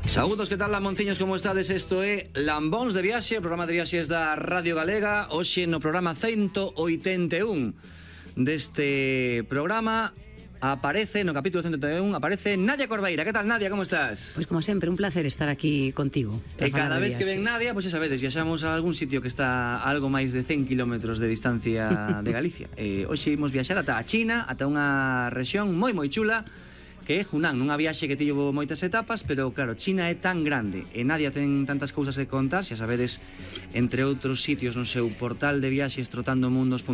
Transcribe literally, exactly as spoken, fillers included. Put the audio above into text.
Saúdos, que tal, lamonciños, como estades? Isto é Lambóns de Viaxe, o programa de viaxes da Radio Galega. Hoxe no programa ciento oitenta e un deste programa aparece, no capítulo ciento oitenta e un, aparece Nadia Corveira. Que tal, Nadia, como estás? Pois como sempre, un placer estar aquí contigo. E cada vez que ven Nadia, pois xa sabedes, viaxamos a algún sitio que está a algo máis de cen kilómetros de distancia de Galicia. E hoxe imos viaxar ata a China, ata unha rexión moi moi chula, que é Hunan, nunha viaxe que tivo moitas etapas, pero claro, China é tan grande e Nadia ten tantas cousas que contar, xa sabedes, entre outros sitios no seu portal de viaxes trotandomundos punto com.